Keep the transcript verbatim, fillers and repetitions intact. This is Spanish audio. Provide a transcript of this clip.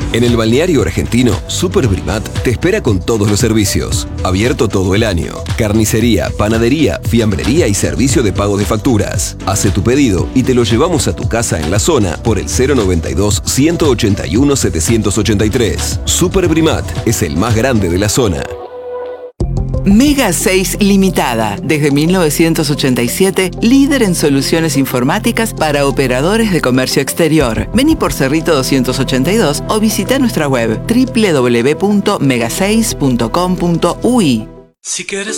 En el balneario argentino, Superbrimat te espera con todos los servicios. Abierto todo el año. Carnicería, panadería, fiambrería y servicio de pago de facturas. Hace tu pedido y te lo llevamos a tu casa en la zona por el cero noventa y dos, ciento ochenta y uno, setecientos ochenta y tres. Superbrimat es el más grande de la zona. Mega seis Limitada, desde mil novecientos ochenta y siete, líder en soluciones informáticas para operadores de comercio exterior. Vení por Cerrito doscientos ochenta y dos o visita nuestra web doble u doble u doble u punto mega seis punto com punto u i. Si quieres